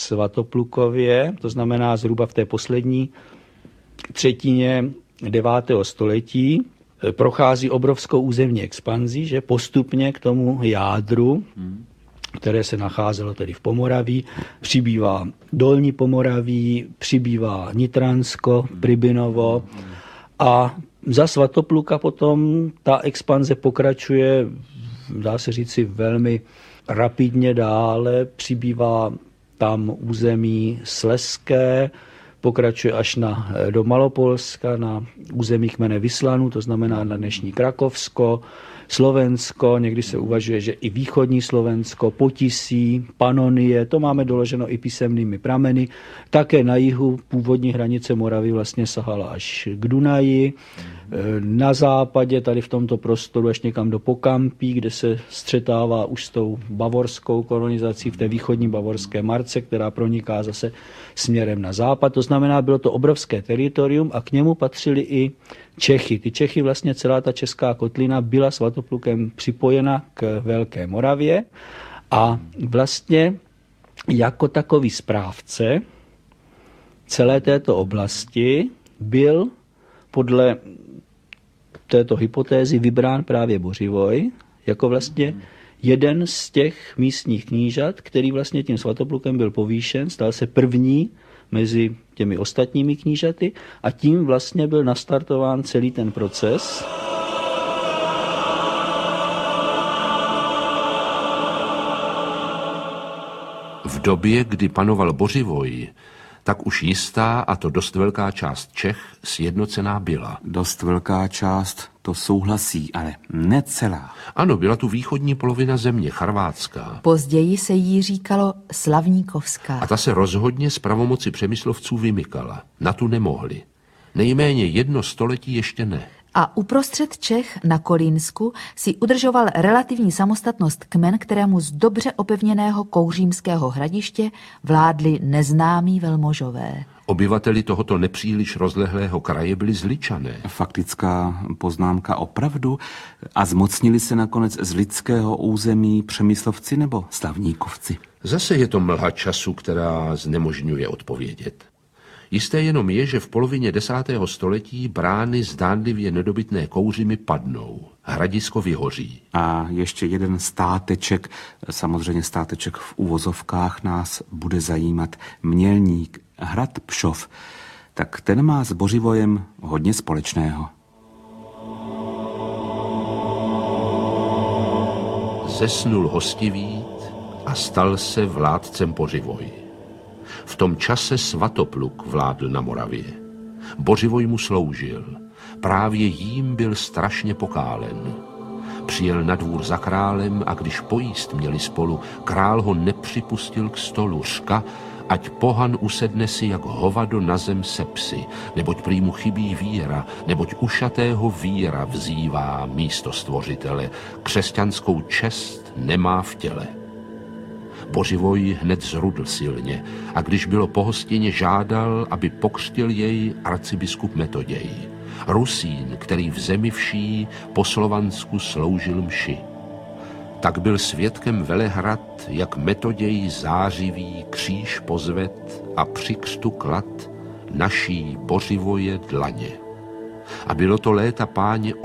Svatoplukově, to znamená zhruba v té poslední třetině 9. století, prochází obrovskou územní expanzí, že postupně k tomu jádru, které se nacházelo tedy v Pomoraví, přibývá Dolní Pomoraví, přibývá Nitransko, Pribinovo a za Svatopluka potom ta expanze pokračuje, dá se říci, velmi rapidně dále, přibývá tam území Slezské, pokračuje až do Malopolska, na území kmene Vyslanů, to znamená na dnešní Krakovsko, Slovensko, někdy se uvažuje, že i východní Slovensko, Potisí, Panonie, to máme doloženo i písemnými prameny. Také na jihu původní hranice Moravy vlastně sahala až k Dunaji. Na západě, tady v tomto prostoru, až někam do Pokampí, kde se střetává už s tou bavorskou kolonizací v té východní bavorské marce, která proniká zase směrem na západ. To znamená, bylo to obrovské teritorium a k němu patřili i Čechy. Ty Čechy, vlastně celá ta česká kotlina byla Svatoplukem připojena k Velké Moravě a vlastně jako takový správce celé této oblasti byl podle této hypotézy vybrán právě Bořivoj jako vlastně jeden z těch místních knížat, který vlastně tím Svatoplukem byl povýšen, stal se první mezi těmi ostatními knížaty a tím vlastně byl nastartován celý ten proces. V době, kdy panoval Bořivoj, tak už jistá, a to dost velká část Čech, sjednocená byla. Dost velká část, to souhlasí, ale ne celá. Ano, byla tu východní polovina země, Charvátská. Později se jí říkalo Slavníkovská. A ta se rozhodně z pravomoci Přemyslovců vymykala. Na tu nemohli. Nejméně 1 století ještě ne. A uprostřed Čech na Kolínsku si udržoval relativní samostatnost kmen, kterému z dobře opevněného kouřímského hradiště vládli neznámí velmožové. Obyvateli tohoto nepříliš rozlehlého kraje byli Zličané. Faktická poznámka opravdu? A zmocnili se nakonec z lidského území Přemyslovci nebo Slavníkovci? Zase je to mlha času, která znemožňuje odpovědět. Jisté jenom je, že v polovině 10. století brány zdánlivě nedobytné Kouřimy padnou. Hradisko vyhoří. A ještě jeden státeček, samozřejmě státeček v uvozovkách, nás bude zajímat. Mělník, hrad Pšov, tak ten má s Bořivojem hodně společného. Zesnul Hostivít a stal se vládcem Bořivoj. V tom čase Svatopluk vládl na Moravě. Bořivoj mu sloužil. Právě jím byl strašně pokálen. Přijel na dvůr za králem a když pojíst měli spolu, král ho nepřipustil k stolu, řka, ať pohan usedne si jak hovado na zem se psy, neboť prý mu chybí víra, neboť ušatého víra vzývá místo stvořitele, křesťanskou čest nemá v těle. Bořivoj hned zrudl silně a když bylo po hostině, žádal, aby pokřtil jej arcibiskup Metoděj. Rusín, který v zemi vší po Slovansku sloužil mši. Tak byl svědkem Velehrad, jak Metoděj zářivý kříž pozved a při křtu klad naší Bořivoje dlaně. A bylo to léta páně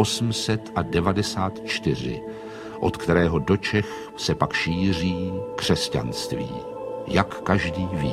894, od kterého do Čech se pak šíří křesťanství, jak každý ví.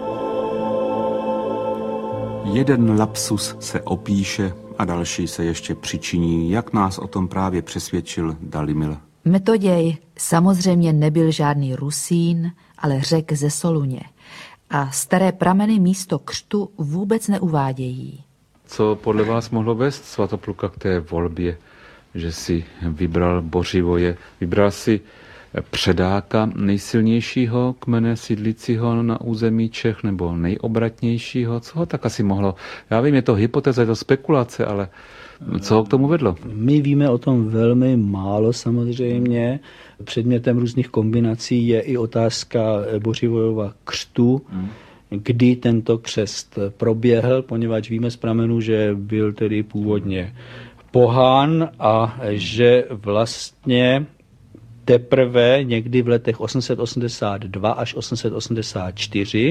Jeden lapsus se opíše a další se ještě přičiní, jak nás o tom právě přesvědčil Dalimil. Metoděj samozřejmě nebyl žádný Rusín, ale Řek ze Soluně. A staré prameny místo křtu vůbec neuvádějí. Co podle vás mohlo vést Svatopluka k té volbě, že si vybral Bořivoje? Vybral si předáka nejsilnějšího kmene sídlícího na území Čech nebo nejobratnějšího? Co ho tak asi mohlo? Já vím, je to hypotéza, je to spekulace, ale co ho k tomu vedlo? My víme o tom velmi málo samozřejmě. Předmětem různých kombinací je i otázka Bořivojova křtu, kdy tento křest proběhl, poněvadž víme z pramenů, že byl tedy původně pohán a že vlastně teprve někdy v letech 882 až 884